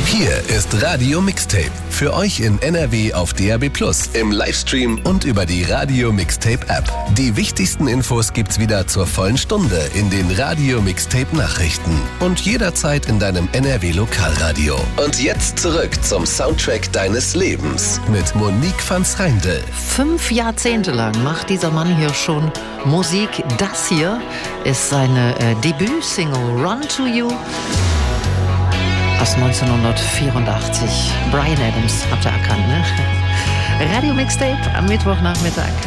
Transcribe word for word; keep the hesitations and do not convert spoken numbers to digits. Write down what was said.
Hier ist Radio Mixtape. Für euch in N R W auf D A B plus, im Livestream und über die Radio Mixtape App. Die wichtigsten Infos gibt's wieder zur vollen Stunde in den Radio Mixtape Nachrichten und jederzeit in deinem N R W Lokalradio. Und jetzt zurück zum Soundtrack deines Lebens mit Monique van Schreindel. Fünf Jahrzehnte lang macht dieser Mann hier schon Musik. Das hier ist seine äh, Debütsingle Run to You aus neunzehnhundertvierundachtzig. Bryan Adams, habt ihr erkannt, ne? Radio Mixtape am Mittwochnachmittag.